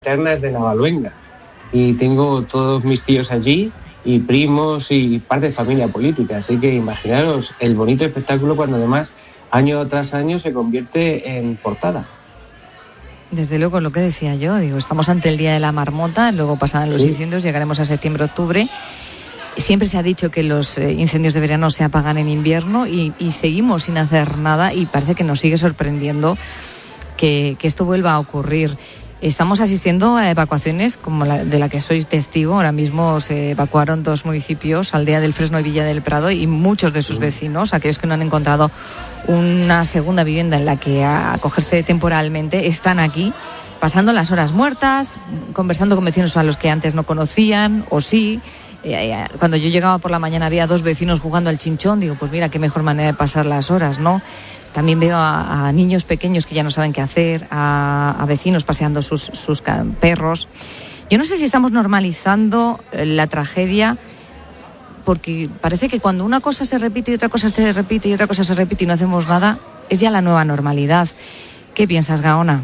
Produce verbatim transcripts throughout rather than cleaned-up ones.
Eternas de Navaluenga y tengo todos mis tíos allí y primos y parte de familia política, así que imaginaros el bonito espectáculo cuando además año tras año se convierte en portada. Desde luego, lo que decía yo, digo, estamos ante el Día de la Marmota, luego pasarán los sí. incendios, llegaremos a septiembre, octubre. Siempre se ha dicho que los incendios de verano se apagan en invierno y, y seguimos sin hacer nada y parece que nos sigue sorprendiendo que, que esto vuelva a ocurrir. Estamos asistiendo a evacuaciones como la de la que soy testigo. Ahora mismo se evacuaron dos municipios, Aldea del Fresno y Villa del Prado, y muchos de sus vecinos, aquellos que no han encontrado una segunda vivienda en la que acogerse temporalmente, están aquí, pasando las horas muertas, conversando con vecinos a los que antes no conocían, o sí. Cuando yo llegaba por la mañana había dos vecinos jugando al chinchón, digo, pues mira, qué mejor manera de pasar las horas, ¿no? También veo a, a niños pequeños que ya no saben qué hacer, a, a vecinos paseando sus, sus perros. Yo no sé si estamos normalizando la tragedia, porque parece que cuando una cosa se repite y otra cosa se repite y otra cosa se repite y no hacemos nada, es ya la nueva normalidad. ¿Qué piensas, Gaona?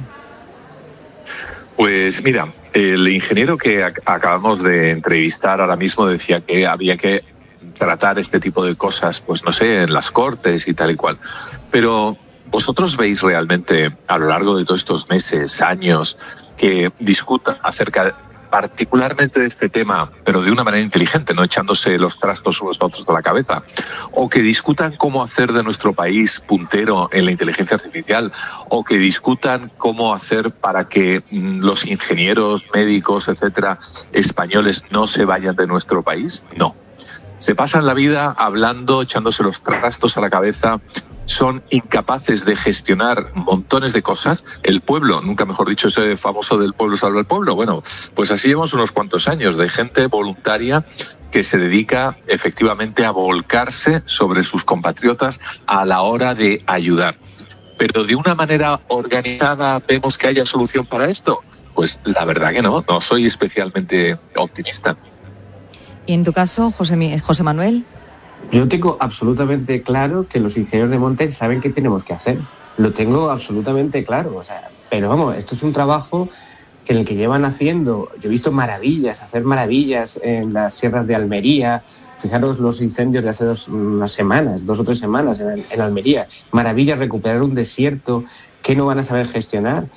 Pues mira, el ingeniero que ac- acabamos de entrevistar ahora mismo decía que había que tratar este tipo de cosas, pues no sé, en las cortes y tal y cual. Pero ¿vosotros veis realmente a lo largo de todos estos meses, años, que discutan acerca particularmente de este tema, pero de una manera inteligente, no echándose los trastos unos a otros de la cabeza, o que discutan cómo hacer de nuestro país puntero en la inteligencia artificial, o que discutan cómo hacer para que mmm, los ingenieros, médicos, etcétera, españoles no se vayan de nuestro país? No. Se pasan la vida hablando, echándose los trastos a la cabeza, son incapaces de gestionar montones de cosas. El pueblo, nunca mejor dicho, ese famoso del pueblo salva el pueblo. Bueno, pues así llevamos unos cuantos años de gente voluntaria que se dedica efectivamente a volcarse sobre sus compatriotas a la hora de ayudar. Pero de una manera organizada, ¿vemos que haya solución para esto? Pues la verdad que no, no soy especialmente optimista. ¿Y en tu caso, José, José Manuel? Yo tengo absolutamente claro que los ingenieros de monte saben qué tenemos que hacer. Lo tengo absolutamente claro. O sea, pero vamos, esto es un trabajo que en el que llevan haciendo, yo he visto maravillas, hacer maravillas en las sierras de Almería. Fijaros los incendios de hace dos unas semanas, dos o tres semanas en, en Almería. Maravillas, recuperar un desierto que no van a saber gestionar.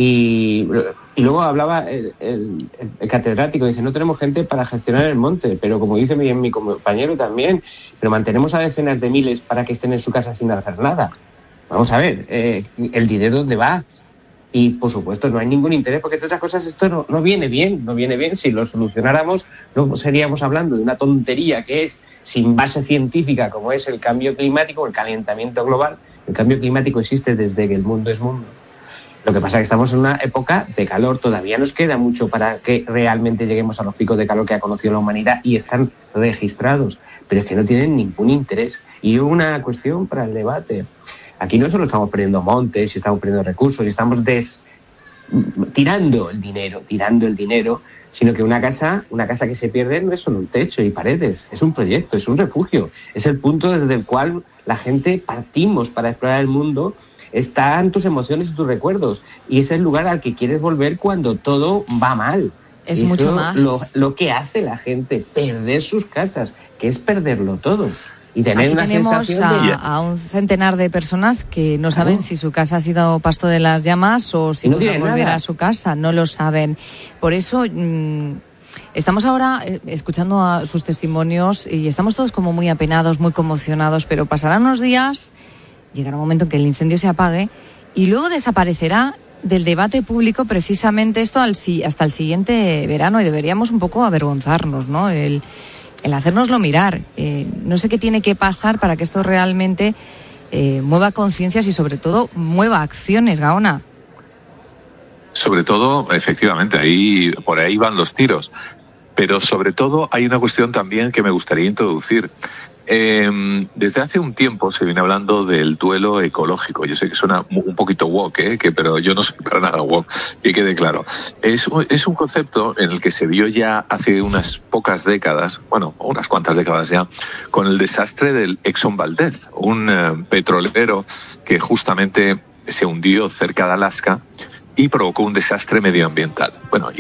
Y, y luego hablaba el, el, el catedrático, dice, no tenemos gente para gestionar el monte, pero como dice mi, mi compañero también, pero mantenemos a decenas de miles para que estén en su casa sin hacer nada. Vamos a ver, eh, el dinero dónde va. Y por supuesto no hay ningún interés, porque entre otras cosas esto no, no viene bien, no viene bien. Si lo solucionáramos no seríamos hablando de una tontería que es sin base científica, como es el cambio climático, el calentamiento global. El cambio climático existe desde que el mundo es mundo. Lo que pasa es que estamos en una época de calor, todavía nos queda mucho para que realmente lleguemos a los picos de calor que ha conocido la humanidad y están registrados, pero es que no tienen ningún interés. Y una cuestión para el debate. Aquí no solo estamos perdiendo montes, y estamos perdiendo recursos, y estamos des... tirando el dinero, tirando el dinero, sino que una casa, una casa que se pierde no es solo un techo y paredes, es un proyecto, es un refugio, es el punto desde el cual la gente partimos para explorar el mundo. Están tus emociones y tus recuerdos, y es el lugar al que quieres volver cuando todo va mal. Es Eso, mucho más lo, lo que hace la gente, perder sus casas, que es perderlo todo. Y tener Aquí una tenemos sensación a, de... a un centenar de personas que no saben Claro. si su casa ha sido pasto de las llamas o si no podrán volver nada. a su casa, no lo saben. Por eso mmm, estamos ahora eh, escuchando a sus testimonios y estamos todos como muy apenados, muy conmocionados, pero pasarán unos días, llegará un momento en que el incendio se apague y luego desaparecerá del debate público precisamente esto al, hasta el siguiente verano, y deberíamos un poco avergonzarnos, ¿no? El, el hacérnoslo mirar. Eh, no sé qué tiene que pasar para que esto realmente eh, mueva conciencias y sobre todo mueva acciones, Gaona. Sobre todo, efectivamente, ahí por ahí van los tiros. Pero sobre todo hay una cuestión también que me gustaría introducir. Eh, desde hace un tiempo se viene hablando del duelo ecológico. Yo sé que suena un poquito woke, ¿eh? que, pero yo no soy para nada woke, que quede claro. Es, es un concepto en el que se vio ya hace unas pocas décadas, bueno, unas cuantas décadas ya, con el desastre del Exxon Valdez, un eh, petrolero que justamente se hundió cerca de Alaska y provocó un desastre medioambiental. Bueno,